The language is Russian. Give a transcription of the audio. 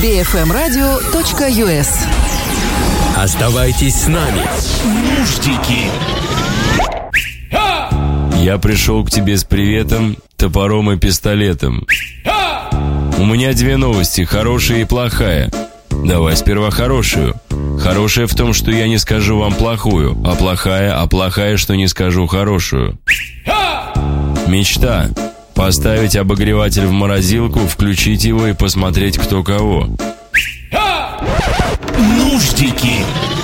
BFMradio.us. Оставайтесь с нами. Нуждики. Я пришел к тебе с приветом, топором и пистолетом. У меня две новости, хорошая и плохая. Давай сперва хорошую. Хорошая в том, что я не скажу вам плохую, а плохая, что не скажу хорошую. Мечта. Поставить обогреватель в морозилку, включить его и посмотреть, кто кого. Нуждики.